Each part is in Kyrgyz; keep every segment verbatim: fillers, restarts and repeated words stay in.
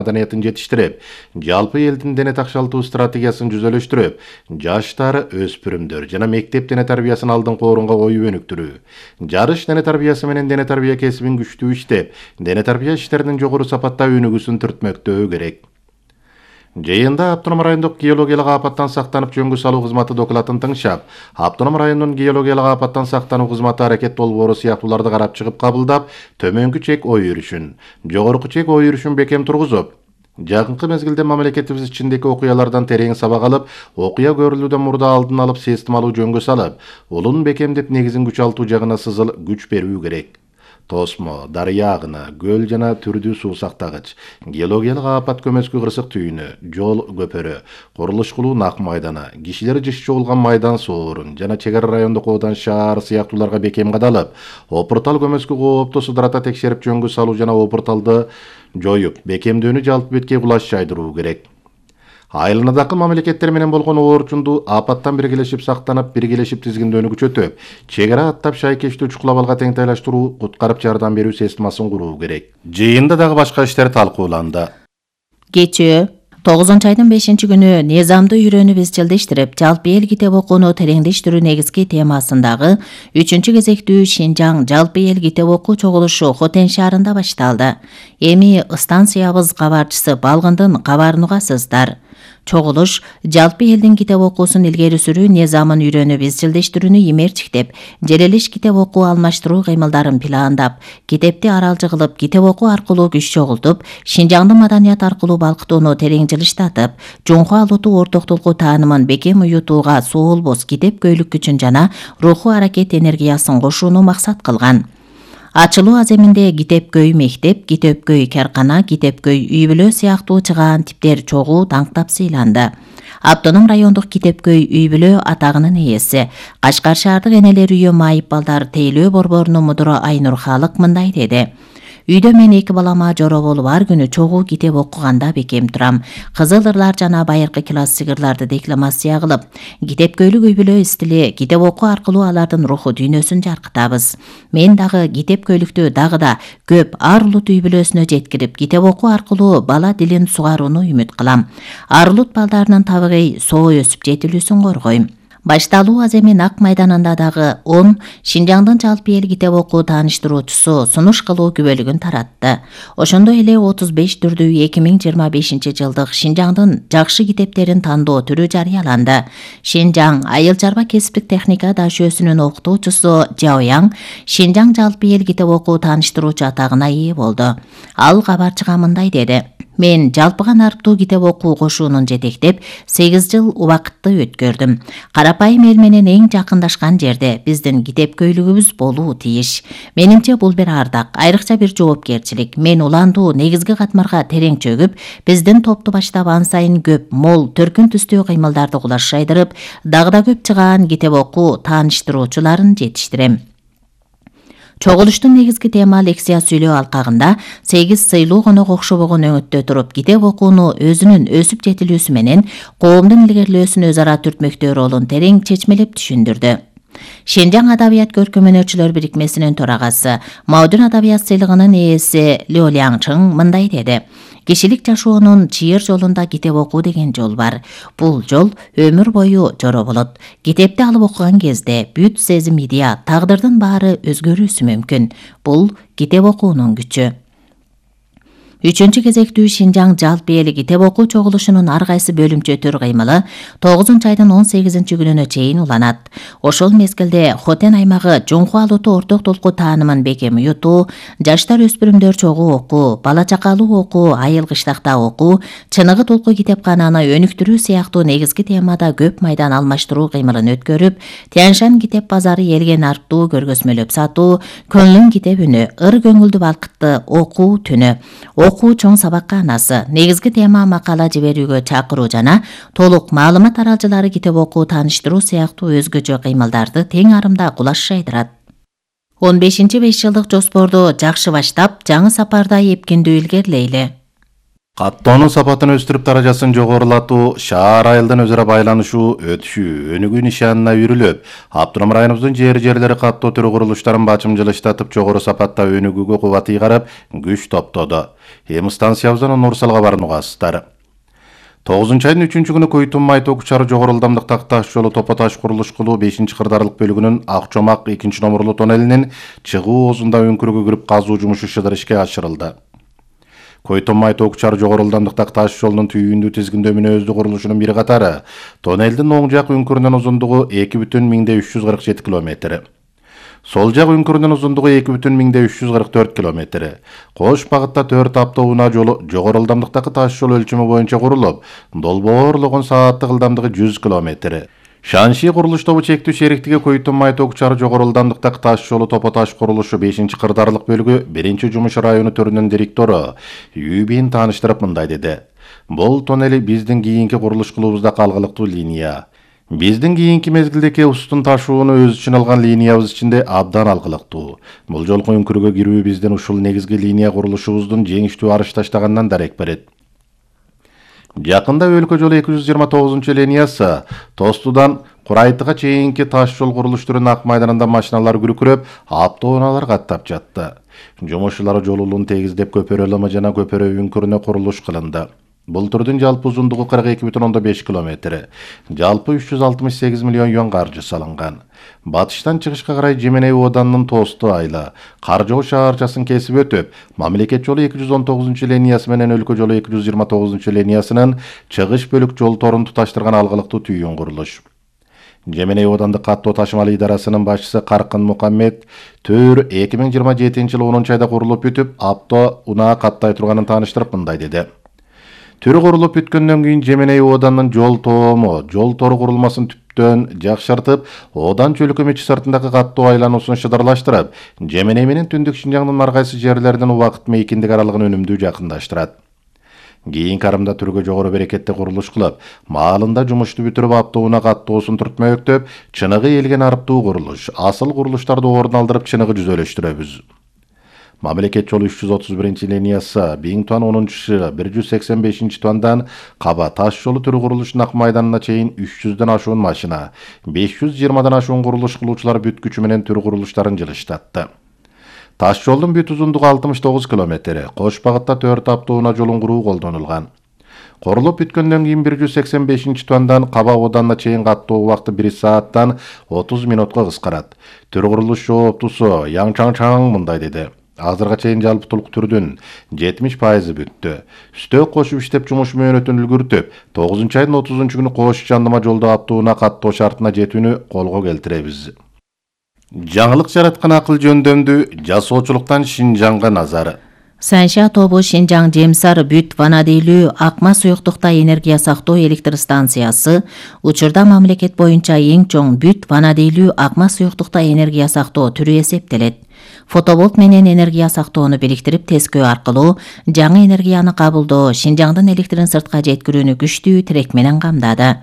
маданиятын жетиштирип, жалпы элдин дене такшалтуу стратегиясын жүзөлөштүрүп, жаштар, өспүрүмдөр жана мектеп дене тарбиясын алдыңкы орунга коюп өнүктүрүү. Жарыш дене тарбиясы менен дене тарбия кесибин күчтүү иштеп, дене тарбия иштеринин жогору сапатта өнүгүүсүн түртмөктөө керек. Жыйында Автоном райондук геологиялык апаттан сактанып жөнгө салуу кызматы докладын тыңшап, Автоном районунун геологиялык апаттан сактануу кызматы аракет болбоору сыяктууларды карап чыгып кабылдап, төмөнкү чек ой өрүшүн, жогорку чек ой өрүшүн бекем тургузуп, жакынкы мезгилде мамлекетибиз ичиндеги окуялардан терең сабак алып, окуя көрүлүүдөн мурда алдын алып систем алуу жөнгө салып, улун бекемдеп негизин күчалтуу жагына сызыл күч берүү керек. Тосмо, дарыя агыны, көл жана түрдүү суу сактагыч, геологиялык апат көмөскү кырсык түйүнү, жол көпөрү, курулуш кылуу нак майданы, кишилер жыш чогулган майдан соорун жана чек ара райондук оодан шаар сыяктууларга бекем кадалып, опуртал көмөскү коопту судрата текшерип жөнгө салуу жана опурталды жоюп, бекемдөөнү жалпы бетке кулаш жайдыруу керек. Айылынадагы мамлекеттер менен болгон оорчунду апаттан биргелешип сактанып, биргелешип тизгиндөөнү күчөтүп, чек ара аттап шайкештүү чукул абалга теңтайлаштыруу, куткарып жардам берүү системасын куруу керек. Жыйында дагы башка иштер талкууланды. Кечээ тогузунчу айдын бешинчи күнү низамды үйрөнүп изчилдештирип, жалпы эл китеп окууну тереңдештирүү негизги темасындагы үчүнчү кезектүү Шинжаң жалпы эл китеп окуу чогулушу Хотен шаарында башталды. Эми станциябыз кабарчысы Балгындын кабарын угасыздар. Чогулуш жалпы элдин китеп окуусун илгери сүрүү низамын үйрөнүп изчилдештирүүнү имерчиктеп, желелиш китеп окуу алмаштыруу кыймылдарын пландап, китепти аралжы кылып, китеп окуу аркылуу күч чогултуп, Шинжаңдын маданият аркылуу балкытууну терең жылыштатып, жумха алутуу ортоктулку таанымын бекем уютууга соолбос китепкөйлүк күчүн жана руху аракет энергиясын кошууну максат кылган. Ачылуу аземинде китепкөй мектеп, китепкөй каркана, китепкөй үй бүлө сыяктуу чыгаан типтер чогуу таңктап сыйланды. Автоном райондук китепкөй үй бүлө атагынын ээси, Кашкар шаардык энелер үйү майып балдар тейлөө борборунун мудуру Айнур Халык мындай деди. Үйдө мен эки балама жоро болуп ар күнү чогуу китеп окуганда бекем турам. Кызыл ырлар жана байыркы классик ырларды декламация кылып, китепкөйлүк үй бүлө стили китеп окуу аркылуу алардын руху дүйнөсүн жаркытабыз. Мен дагы китепкөйлүктү дагы да көп ар улут үй бүлөсүнө жеткирип, китеп окуу аркылуу бала дилин сугарууну үмүт кылам. Ар улут балдарынын табигый соо өсүп жетилүүсүн коргойм. Башталуу аземи Ак майданында дагы он Шинжаңдын жалпы эл китеп окуу тааныштыруучусу сунуш кылуу күбөлүгүн таратты. Ошондой эле отуз беш түрдүү эки миң жыйырма бешинчи жылдык Шинжаңдын жакшы китептерин тандоо түрү жарыяланды. Шинжаң айыл чарба кесиптик техника дашөөсүнүн окутуучусу Жаояң Шинжаң жалпы эл китеп окуу тааныштыруучу атагына ээ болду. Ал кабарчыга мындай деди. Мен жалпыга нарыктуу китеп окуу кошуунун жетектеп, сегиз жыл убакытты өткөрдүм. Карапайым эл менен эң жакындашкан жерде биздин китепкөйлүгүбүз болуу тийиш. Менимче бул бир ардак, айрыкча бир жоопкерчилик. Мен уландуу негизги катмарга терең чөгүп, биздин топту баштап ан сайын көп, мол, төркүн түстүү кыймылдарды кулаш жайдырып, дагы да көп чыгаан китеп окуу тааныштыруучуларын жетиштирем. Чогулуштун негизги тема лекция сүйлөө алкагында сегиз сыйлуу конок окшобогон өңөттө туруп, китеп окууну өзүнүн өсүп жетилүүсү менен коомдун илгерилөөсүн өз ара түртмөктөө ролун терең чечмелеп түшүндүрдү. Шинжаң адабият көркөмөнүүчүлөр бирикмесинин төрагасы, Маудун адабият сыйлыгынын ээси Лё Ляңчың мындай деди. Кишилик жашоонун чыйыр жолунда китеп окуу деген жол бар. Бул жол өмүр бою жоро болот. Китепти алып окуган кезде бүт сезим идея, тагдырдын баары өзгөрүүсү мүмкүн. Бул китеп окуунун күчү. Үчүнчү кезектүү Шинжаң жалпы эл китеп окуу чогулушунун ар кайсы бөлүмчө-төр кыймылы тогузунчу айдын он сегизинчи күнүнө чейин уланат. Ошол мезгилде Хотен аймагы жумха алутуу орток толку таанымын бекем уютуу, жаштар өспүрүмдөр чогуу окуу, бала чакалуу окуу, айыл кыштакта окуу, чыныгы толку китепкананы өнүктүрүү сыяктуу негизги темада көп майдан алмаштыруу кыймылын өткөрүп, Тяньшань китеп базары элге нарттуу көргөзмөлөп сатуу, Көнлүн китеп үнү, ыр көңүлдү балкытты окуу түнү, окуу чоң сабакка анасы, негизги тема макала жиберүүгө чакыруу жана толук маалымат аралжылары китеп окуу тааныштыруу сыяктуу өзгөчө кыймылдарды тең арымда кулаш жайдырат. он бешинчи беш жылдык жоспорду жакшы баштап, жаңы сапарда эпкиндүү илгерилейли. Каттоонун сапатын өстүрүп даражасын жогорулатуу, шаар айылдын өзара байланышуу, өтүшүү, өнүгүү нишанына үйрүлүп, Автоном районубуздун жери-жерлери каттоо түрү курулуштарын бачымжылыштатып жогору сапатта өнүгүүгө кубат ыйгарып, күч топтоду. Эми станциябыздан Нурсалга баруугасыздар. тогузунчу айдын үчүнчү күнү Көйтүм Майток учары жогору ылдамдыктагы таш жолу Топо таш курулуш кылуу бешинчи кырдаарлык бөлүгүнүн Акчомак экинчи номурлуу тоннелинин чыгуу оозунда өңкүргө кирип казуу жумушу шыдыр ишке ашырылды. Көйтүм Майток учары жогору ылдамдыктагы таш жолунун түйүндүү тизгиндөө мүнөздүү курулушунун бир катары тоннелдин оң жак өңкүрүнүн узундугу эки бүтүн миңден үч жүз кырк жети километр. Сол жак өңкүрүнүн узундугу эки бүтүн миңден үч жүз кырк төрт километр. Кош багытта төрт автоунаа жолу жогору ылдамдыктагы таш жол өлчөмү боюнча курулуп, долбоорлогон сааттык ылдамдыгы жүз километр. Шанши курулуш тобу чектүү шериктиги Көйтүм Майток учары жогору ылдамдыктагы таш жолу Топо таш курулушу бешинчи кырдаарлык бөлүгү биринчи жумуш району төрүнүн директору Юбин тааныштырып мындай деди. Бул тоннели биздин кийинки курулуш кылуубузда калгылыктуу линия. Биздин кийинки мезгилдеги устун ташууну өз үчүн алган линиябыз ичинде абдан алгылыктуу. Бул жолку өңкүргө кирүү биздин ушул негизги линия курулушубуздун жеңиштүү арыш таштаганынан дарек берет. Жакында өлкө жолу эки жүз жыйырма тогузунчу линиясы Тостудан Курайтыга чейинки таш жол курулуш түрүнүн ак майданында машиналар күркүрөп, автоунаалар каттап жатты. Жумушчулар жолулун тегиздеп көпөрө лымы жана көпөрө өңкүрүнө курулуш кылынды. Бул түрдүн жалпы узундугу кырк эки бүтүн ондон беш километр. Жалпы үч жүз алтымыш сегиз миллион юан каржы салынган. Батыштан чыгышка карай Жеменей Оданынын Тосту айылы, Каржоо шаарчасын кесип өтүп, Мамлекет жолу эки жүз он тогузунчу линиясы менен Өлкө жолу эки жүз жыйырма тогузунчу линиясынын чыгыш бөлүк жол торун туташтырган алгылыктуу түйүн курулуш. Жеменей Одандык каттоо ташымалы идарасынын башчысы Каркын Мукаммед төр эки миң жыйырма жетинчи жылы онунчу айда курулуп бүтүп, авто унаа каттай турганын тааныштырып мындай деди. Түрү курулуп бүткөндөн кийин Жеменей Оданынын жол тоому, жол тору курулмасын түптөн жакшыртып, Одан чөлкө мечи сыртындагы каттоо айлануусун шыдарлаштырып, Жеменей менен Түндүк Шинжаңдын ар кайсы жерлеринин убакыт мейкиндик аралыгын өнүмдүү жакындаштырат. Кийин карымда түргө жогору берекетте курулуш кылып, маалында жумушту бүтүрүп автоунаа каттоосун түртмөктөп, чыныгы элген арыптуу курулуш, асыл курулуштарды ордун алдырып чыныгы жүзөлөштүрөбүз. Мамлекет жолу үч жүз отуз биринчи линиясы миң тонн онунчу бир жүз сексен бешинчи тонндан Каба таш жолу түрү курулушунун ак майданына чейин үч жүздөн ашуун машина, беш жүз жыйырмадан ашуун курулуш кылуучулар бүткүчү менен түрү курулуштарын жылыштатты. Таш жолдун бүт узундугу алтымыш тогуз километр, кош багытта төрт автоунаа жолун куруу колдонулган. Курулуп бүткөндөн кийин бир жүз сексен бешинчи тонндан Каба Оданына чейин каттоо убакыты бир сааттан отуз минутка кыскарат. Түрү курулуш жооптусу Яң Чаң Чаң мындай деди. Азырга чейин жалпытуулук түрдүн жетимиш пайызы бүттү. Үстөө кошуп иштеп жумуш мөөнөтүн үлгүртүп, тогузунчу айдын отузунчу күнү Кош Жандыма жолдо автоунаа каттоо шартына жетүүнү колго келтиребиз. Жаңылык жараткан акыл жөндөмдү жасоочулуктан Шинжаңга назар. Санша тобу Шинжаң Жемсар бүт ванадейлүү акма суюктукта энергия сактоо электр станциясы учурда мамлекет боюнча эң чоң бүт ванадейлүү акма суюктукта энергия сактоо түрү эсептелет. Фотоболт менен энергия сактоону бириктирип тескөө аркылуу жаңы энергияны кабылдоо Шинжаңдын электрин сыртка жеткирүүнү күчтүү тирек менен камдады.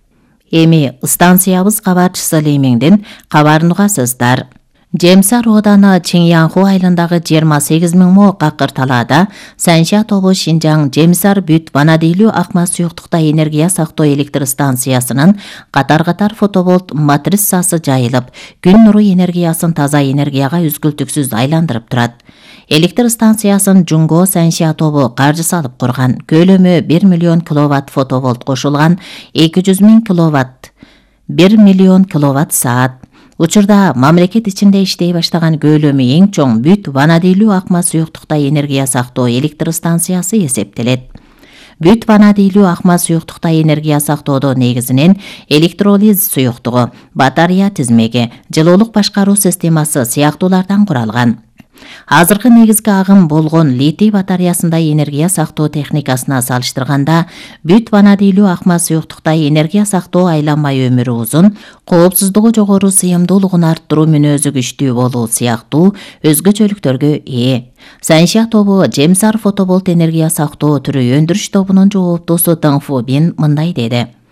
Эми станциябыз кабарчысы Леймиңдин кабарын угасыздар. Жемсар Ооданы Чиңянху айылындагы жыйырма сегиз миң мо какыр талаада Санша тобу Шинжаң Жемсар бүт ванадейлүү акма суюктукта энергия сактоо электр станциясынын катар-катар фотоболт матриссасы жайылып, күн нуру энергиясын таза энергияга үзгүлтүксүз айландырып турат. Электр станциясын Жунго Санша тобу каржы салып курган. Көлөмү бир миллион киловатт фотоболт кошулган, эки жүз миң киловатт, бир миллион киловатт саат. Учурда мамлекет ичинде иштей баштаган көлөмү эң чоң бүт ванадейлүү акма суюктукта энергия сактоо электр станциясы эсептелет. Бүт ванадейлүү акма суюктукта энергия сактоодо негизинен электролиз суюктугу, батарея тизмеги, жылуулук башкаруу системасы сыяктуулардан куралган. Азыркы негизги агым болгон литий батареясында энергия сактоо техникасына салыштырганда бүт ванадейлүү акма суюктукта энергия сактоо айланмай өмүрү узун, коопсуздугу жогору, сыйымдуулугун арттыруу мүнөзү күчтүү болуу сыяктуу өзгөчөлүктөргө ээ. Санша тобу Жемсар фотоболт энергия сактоо түрү өндүрүш тобунун жооптусу Дыңфу Бин мындай деди.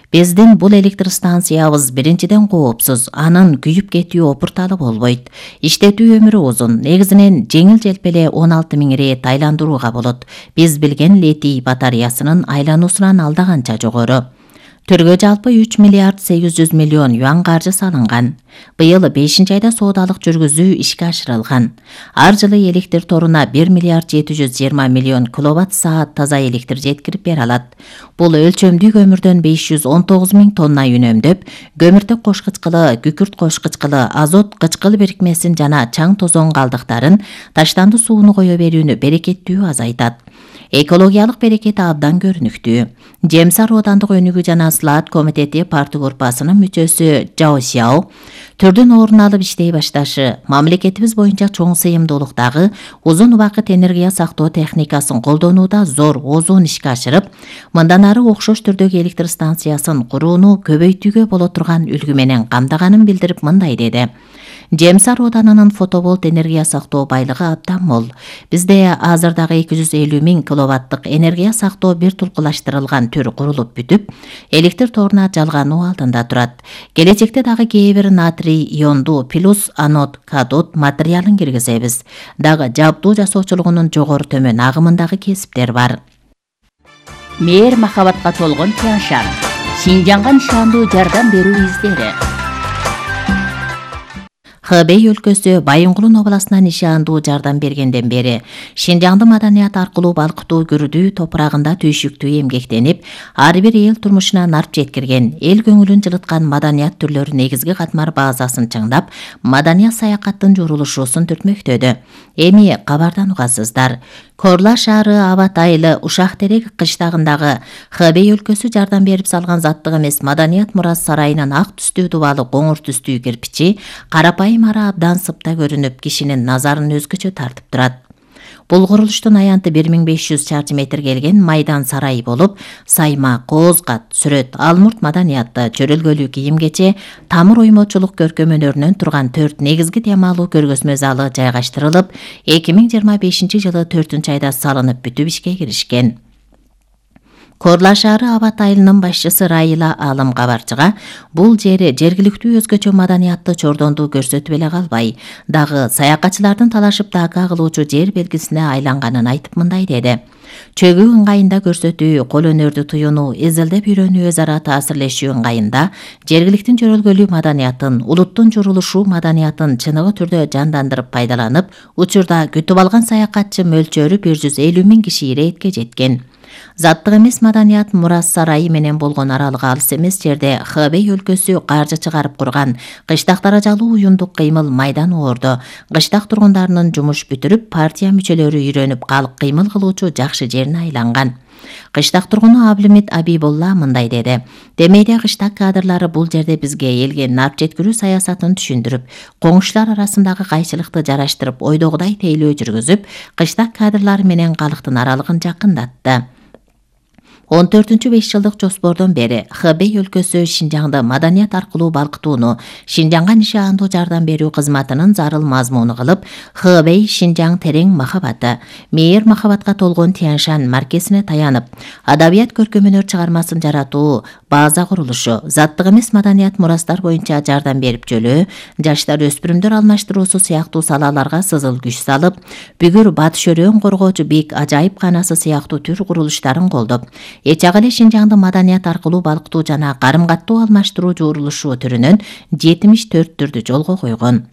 Биздин бул электр станциябыз биринчиден коопсуз, анын күйүп кетүү опурталы болбойт. Иштетүү өмүрү узун, негизинен жеңил желпеле он алты миң рет айландырууга болот. Биз билген литий батареясынын айлануусунан алда канча жогору. Түргө жалпы үч миллиард сегиз жүз миллион юан каржы салынган. Быйыл бешинчи айда соодалык жүргүзүү ишке ашырылган. Ар жылы электр торуна бир миллиард жети жүз жыйырма миллион киловатт саат таза электр жеткирип бере алат. Бул өлчөмдүү көмүрдөн беш жүз он тогуз миң тонна үнөмдөп, көмүртөк кош кычкылы, күкүрт кош кычкылы, азот кычкыл бирикмесин жана чаң тозоң калдыктарын, таштанды сууну кое берүүнү берекеттүү азайтат. Экологиялык берекети абдан көрүнүктүү. Жемсар оодандык өнүгүү жана слаат комитети парты группасынын мүчөсү Жао Сяо түрдүн орун алып иштей башташы, мамлекетибиз боюнча чоң сыйымдуулуктагы узун убакыт энергия сактоо техникасын колдонууда зор озун ишке ашырып, мындан ары окшош түрдөгү электр станциясын курууну көбөйтүүгө боло турган үлгү менен камдаганын билдирип мындай деди. Жемсар оодарынын фотоболт энергия сактоо байлыгы абдан мол. Бизде азырдагы эки жүз элүү миң киловаттык энергия сактоо бир тулкулаштырылган түр курулуп бүтүп, электр торуна жалгануу алдында турат. Келечекте дагы кээ бир натрий иондуу плюс анод катод материалын киргизебиз. Дагы жабдуу жасоочулугунун жогору төмөн агымындагы кесиптер бар. Мээр махабатка толгон Тяньшан. Шинжаңга нишандуу жардам берүү издери. Хэбэй өлкөсү Байынгулун областына нишандуу жардам бергенден бери Шинжаңды маданият аркылуу балкытуу күрдүү топурагында түйшүктүү эмгектенип, ар бир эл турмушуна нарп жеткирген, эл көңүлүн жылыткан маданият түрлөрү негизги катмар базасын чыңдап, маданият саякаттын журулушуусун түртмөктөдү. Эми кабардан угасыздар. Корла шаары Абатайлы Ушак Терек кыштагындагы Хэбэй өлкөсү жардам берип салган заттык эмес маданият мурас сарайынын ак түстүү дубалы коңур түстүү кирпичи карапайым ара абдан сыпта көрүнүп, кишинин назарын өзгөчө тартып турат. Бул курулуштун аянты бир миң беш жүз чарчы метр келген майдан сарайы болуп, сайма, коозгат, сүрөт, алмурт маданияты, чөрөлгөлүү кийим-кече, тамыр оймочулук көркөм өнөрүнөн турган төрт негизги темалуу көргөзмө залы жайгаштырылып, эки миң жыйырма бешинчи жылы төртүнчү айда салынып бүтүп ишке киришкен. Корла шаары Абатайлынын башчысы Райла Алым кабарчыга бул жери жергиликтүү өзгөчө маданиятты чордондуу көрсөтүп эле калбай, дагы саякатчылардын талашып дака кылуучу жер белгисине айланганын айтып мындай деди. Чөгүү ыңгайында көрсөтүү, кол өнөрдү туюну, изилдеп үйрөнүү, өз ара таасирлешүү ыңгайында жергиликтин жөрөлгөлүү маданиятын, улуттун журулушуу маданиятын чыныгы түрдө жандандырып пайдаланып, учурда күтүп алган саякатчы мөлчөрү бир жүз элүү миң киши иретке жеткен. Заттык эмес маданият мурас сарайы менен болгон аралыгы алыс эмес жерде Хэбэй өлкөсү каржы чыгарып курган кыштак даражалуу уюмдук кыймыл майдан оордо. Кыштак тургундарынын жумуш бүтүрүп, партия мүчөлөрү үйрөнүп калып кыймыл кылуучу жакшы жерине айланган. Кыштак тургуну Аблимит Абибулла мындай деди. Демейде кыштак кадрлары бул жерде бизге элге нарп жеткирүү саясатын түшүндүрүп, коңшулар арасындагы кайчылыкты жараштырып, ойдогудай тейлөө жүргүзүп, кыштак кадрлары менен калктын аралыгын жакындатты. он төртүнчү беш жылдык жоспордон бери Хэбэй өлкөсү Шинжаңды маданият аркылуу балкытууну Шинжаңга нишандуу жардам берүү кызматынын зарыл мазмуну кылып, Хэбэй Шинжаң терең махабаты, мээр махабатка толгон Тяньшан маркесине таянып, адабият көркөм өнөр чыгармасын жаратуу, база курулушу, заттык эмес маданият мурастар боюнча жардам берип жөлөө, жаштар өспүрүмдөр алмаштыруусу сыяктуу салаларга сызыл күч салып, бүгүр батыш өрөөн коргоочу бик ажайып канасы сыяктуу түр курулуштарын колдоп, Эчак эле Шинжаңды маданият аркылуу балкытуу жана карым каттоо алмаштыруу журулушу түрүнөн жетимиш төрт түрдү жолго койгон.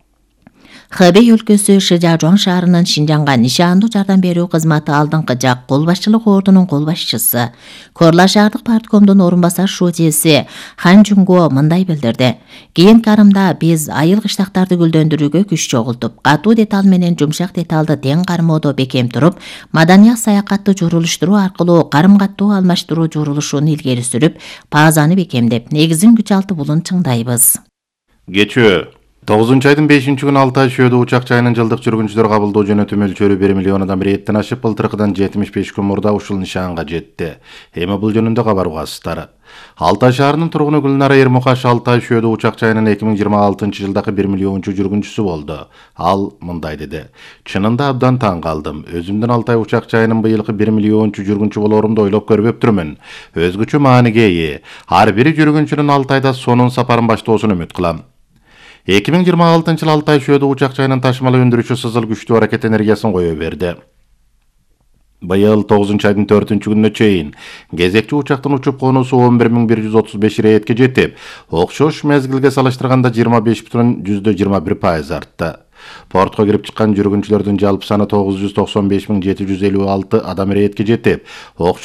Хэбэй өлкөсү Шижажуан шаарынын Шинжаңга нишандуу жардам берүү кызматы алдыңкы жак кол башчылык ордунун кол башчысы, Корла шаардык парткомдун орун басар шуудиеси Хан Жунго мындай билдирди. Кийин карымда биз айыл кыштактарды гүлдөндүрүүгө күч чогултуп, катуу детал менен жумшак деталды тең кармоодо бекем туруп, маданият саякатты журулуштуруу аркылуу карым каттоо алмаштыруу журулушун илгери сүрүп, базаны бекемдеп, негизин күч алты булун чыңдайбыз. Кечөө тогузунчу айдын бешинчи күнү Алтай Шөөдө учак жайынын жылдык жүргүнчүлөр кабылдоо жөнөтүү мөлчөрү бир миллиондон биреттен ашып, былтыркыдан жетимиш беш күн мурда ушул нишанга жетти. Эми бул жөнүндө кабар угасыздар. Алтай шаарынын тургуну Гүлнара Эрмукаш Алтай Шөөдө учак жайынын эки миң жыйырма алтынчы жылдагы бир миллиончу жүргүнчүсү болду. Ал мындай деди: "Чынында абдан таң калдым. Өзүмдүн Алтай учак жайынын быйылкы бир миллиончу жүргүнчү болорумду ойлоп көрбөптүрмүн. Өзгөчө мааниге ээ. Ар бир жүргүнчүнүн Алтайда сонун сапарын баштоосун үмүт кылам." эки миң жыйырма алтынчы жылы Алтай Шөөдө учак жайынын ташымалы өндүрүшү сызыл күчтүү аракет энергиясын кое берди. Быйыл тогузунчу айдын төртүнчү күнүнө чейин кезекчи учактын учуп конуусу он бир миң бир жүз отуз беш реетке жетип, окшош мезгилге салыштырганда жыйырма беш бүтүн жүздө жыйырма бир пайыз артты. Портко кирип чыккан жүргүнчүлөрдүн жалпы саны тогуз жүз токсон беш миң жети жүз элүү алты адам реетке жетип, окшош